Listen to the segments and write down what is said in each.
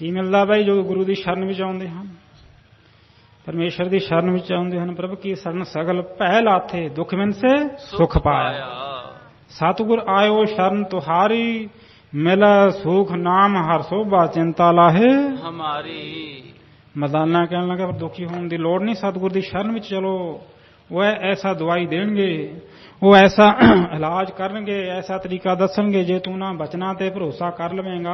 ਕੀ ਮਿਲਦਾ ਬਈ ਜੋ ਗੁਰੂ ਦੀ ਸ਼ਰਨ ਵਿੱਚ ਆਉਂਦੇ ਹਨ, ਪਰਮੇਸ਼ਰ ਦੀ ਸ਼ਰਨ ਵਿੱਚ ਆਉਂਦੇ ਹਨ। ਪ੍ਰਭ ਕੀ ਸ਼ਰਨ ਸਗਲ ਭੈ ਲਾਥੇ, ਦੁਖ ਬਿਨ ਸੇ ਸੁਖ ਪਾਇਆ। ਸਤਿਗੁਰ ਆਇਓ ਸ਼ਰਨ ਤੁਹਾਰੀ, ਮਿਲੈ ਸੁਖ ਨਾਮ ਹਰ ਸੋਭਾ, ਚਿੰਤਾ ਲਾਹੇ ਹਮਾਰੀ। ਮਰਦਾਨਾ ਕਹਿਣ ਲੱਗਾ ਪਰ ਦੁਖੀ ਹੋਣ ਦੀ ਲੋੜ ਨਹੀਂ, ਸਤਿਗੁਰ ਦੀ ਸ਼ਰਨ ਵਿੱਚ ਚਲੋ। ਉਹ ਐਸਾ ਦਵਾਈ ਦੇਣਗੇ, ਉਹ ਐਸਾ ਇਲਾਜ ਕਰਨਗੇ, ਐਸਾ ਤਰੀਕਾ ਦੱਸਣਗੇ, ਜੇ ਤੂੰ ਨਾ ਬਚਨਾਂ ਤੇ ਭਰੋਸਾ ਕਰ ਲਵੇਂਗਾ।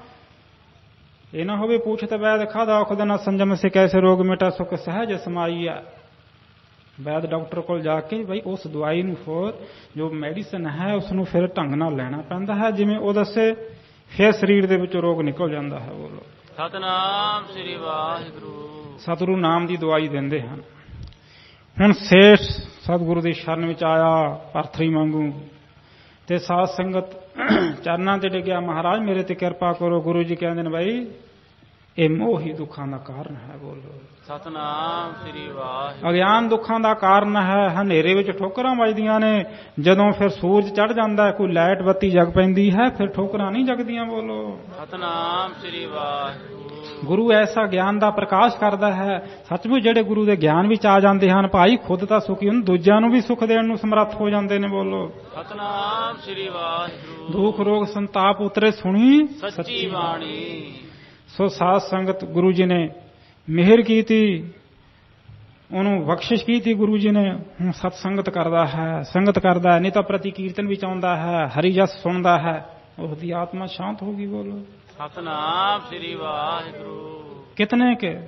ਇਹ ਨਾ ਹੋਵੇ ਪੁੱਛਤ ਵੈਦ ਖਾਦਾ ਔਖਦ ਨਾ ਸੰਜਮ ਸੇ ਕੈਸੇ ਰੋਗ ਮਿਟਾ, ਸੁਖ ਸਹਿਜ ਸਮਾਈ ਹੈ। ਵੈਦ ਡਾਕਟਰ ਕੋਲ ਜਾ ਕੇ ਬਈ ਉਸ ਦਵਾਈ ਨੂੰ ਫਿਰ ਜੋ ਮੈਡੀਸਨ ਹੈ ਉਸ ਨੂੰ ਫਿਰ ਢੰਗ ਨਾਲ ਲੈਣਾ ਪੈਂਦਾ ਹੈ, ਜਿਵੇਂ ਉਹ ਦੱਸੇ, ਫਿਰ ਸਰੀਰ ਦੇ ਵਿੱਚੋਂ ਰੋਗ ਨਿਕਲ ਜਾਂਦਾ ਹੈ। ਬੋਲੋ ਸਤਿਨਾਮ ਸ੍ਰੀ ਵਾਹਿਗੁਰੂ। ਸਤਿਗੁਰੂ ਨਾਮ ਦੀ ਦਵਾਈ ਦਿੰਦੇ ਹਨ। ਹੁਣ ਸੇਠ ਸਤਿਗੁਰੂ ਦੀ ਸ਼ਰਨ ਵਿੱਚ ਆਇਆ ਪਾਰਥਰੀ ਵਾਂਗੂ, ਤੇ ਸਾਧ ਸੰਗਤ ਚਰਨਾਂ ਤੇ ਡਿੱਗਿਆ, ਮਹਾਰਾਜ ਮੇਰੇ ਤੇ ਕਿਰਪਾ ਕਰੋ। ਗੁਰੂ ਜੀ ਕਹਿੰਦੇ ਨੇ ਬਾਈ ਇਹ ਮੋਹ ਹੀ ਦੁੱਖਾਂ ਦਾ ਕਾਰਨ ਹੈ। ਬੋਲੋ ਸਤਿਨਾਮ ਸ੍ਰੀ ਵਾਹਿਗੁਰੂ। ਅਗਿਆਨ ਦੁੱਖਾਂ ਦਾ ਕਾਰਨ ਹੈ। ਹਨੇਰੇ ਵਿੱਚ ਠੋਕਰਾਂ ਵੱਜਦੀਆਂ ਨੇ, ਜਦੋਂ ਫਿਰ ਸੂਰਜ ਚੜ੍ਹ ਜਾਂਦਾ, ਕੋਈ ਲਾਈਟ ਬੱਤੀ ਜਗ ਪੈਂਦੀ ਹੈ, ਫਿਰ ਠੋਕਰਾਂ ਨਹੀਂ ਜਗਦੀਆਂ। ਬੋਲੋ ਸਤਿਨਾਮ ਸ੍ਰੀ ਵਾਹਿਗੁਰੂ। ਗੁਰੂ ਐਸਾ ਗਿਆਨ ਦਾ ਪ੍ਰਕਾਸ਼ ਕਰਦਾ ਹੈ। ਸੱਚਮੁੱਚ ਜਿਹੜੇ ਗੁਰੂ ਦੇ ਗਿਆਨ ਵਿੱਚ ਆ ਜਾਂਦੇ ਹਨ ਭਾਈ, ਖੁਦ ਤਾਂ ਸੁਖੀ ਹੁੰਦੇ, ਦੂਜਿਆਂ ਨੂੰ ਵੀ ਸੁਖ ਦੇਣ ਨੂੰ ਸਮਰੱਥ ਹੋ ਜਾਂਦੇ ਨੇ। ਬੋਲੋ ਸਤਿਨਾਮ ਸ੍ਰੀ ਵਾਹਿਗੁਰੂ। ਦੁੱਖ ਰੋਗ ਸੰਤਾਪ ਉਤਰੇ ਸੁਣੀ ਸੱਚੀ ਬਾਣੀ। ਸੋ ਸਾਧ ਸੰਗਤ ਗੁਰੂ ਜੀ ਨੇ ਮਿਹਰ ਕੀਤੀ, ਉਹਨੂੰ ਬਖਸ਼ਿਸ਼ ਕੀਤੀ ਗੁਰੂ ਜੀ ਨੇ। ਹੁਣ ਸਤ ਸੰਗਤ ਕਰਦਾ ਹੈ, ਸੰਗਤ ਕਰਦਾ ਹੈ, ਨਹੀਂ ਤਾਂ ਪ੍ਰਤੀ ਕੀਰਤਨ ਵਿੱਚ ਆਉਂਦਾ ਹੈ, ਹਰੀ ਜਸ ਸੁਣਦਾ ਹੈ, ਉਹਦੀ ਆਤਮਾ ਸ਼ਾਂਤ ਹੋ ਗਈ। ਬੋਲੋ ਸਤਿਨਾਮ ਸ੍ਰੀ ਵਾਹਿਗੁਰੂ। ਕਿਤਨੇ ਕੇ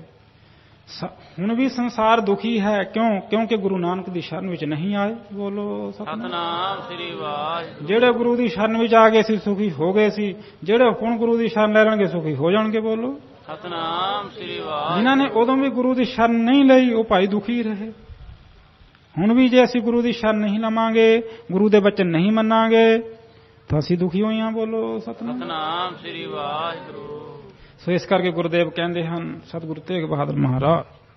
ਹੁਣ ਵੀ ਸੰਸਾਰ ਦੁਖੀ ਹੈ, ਕਿਉਂ? ਕਿਉਂਕਿ ਗੁਰੂ ਨਾਨਕ ਦੀ ਸ਼ਰਨ ਵਿੱਚ ਨਹੀਂ ਆਏ। ਬੋਲੋ ਸਤਿਨਾਮ ਸ੍ਰੀ ਵਾਹਿਗੁਰੂ। ਜਿਹੜੇ ਗੁਰੂ ਦੀ ਸ਼ਰਨ ਵਿੱਚ ਆ ਗਏ ਸੀ ਸੁਖੀ ਹੋ ਗਏ ਸੀ, ਜਿਹੜੇ ਹੁਣ ਗੁਰੂ ਦੀ ਸ਼ਰਨ ਲੈ ਲੈਣਗੇ ਸੁਖੀ ਹੋ ਜਾਣਗੇ। ਬੋਲੋ ਸਤਿਨਾਮ ਸ੍ਰੀ ਵਾਹਿਗੁਰੂ। ਜਿਨ੍ਹਾਂ ਨੇ ਉਦੋਂ ਵੀ ਗੁਰੂ ਦੀ ਸ਼ਰਨ ਨਹੀਂ ਲਈ ਉਹ ਭਾਈ ਦੁਖੀ ਰਹੇ। ਹੁਣ ਵੀ ਜੇ ਅਸੀਂ ਗੁਰੂ ਦੀ ਸ਼ਰਨ ਨਹੀਂ ਲਵਾਂਗੇ, ਗੁਰੂ ਦੇ ਬਚਨ ਨਹੀਂ ਮੰਨਾਂਗੇ, ਤਾਂ ਅਸੀਂ ਦੁਖੀ ਹੋਏ ਹਾਂ। ਬੋਲੋ ਸਤਿਨਾਮ ਸ੍ਰੀ ਵਾਹਿਗੁਰੂ। ਸੋ ਇਸ ਕਰਕੇ ਗੁਰਦੇਵ ਕਹਿੰਦੇ ਹਨ, ਸਤਿਗੁਰੂ ਤੇਗ ਬਹਾਦਰ ਮਹਾਰਾਜ